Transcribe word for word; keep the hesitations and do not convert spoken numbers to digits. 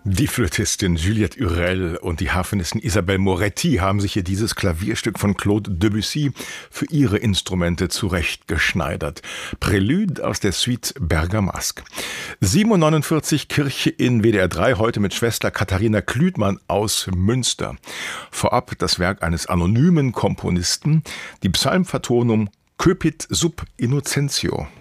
Die Flötistin Juliette Hurel und die Harfenistin Isabelle Moretti haben sich hier dieses Klavierstück von Claude Debussy für ihre Instrumente zurechtgeschneidert. Prälude aus der Suite Bergamasque. sieben Uhr neunundvierzig, Kirche in W D R drei, heute mit Schwester Katharina Klütmann aus Münster. Vorab das Werk eines anonymen Komponisten, die Psalmvertonung Cœpit sub innocentio.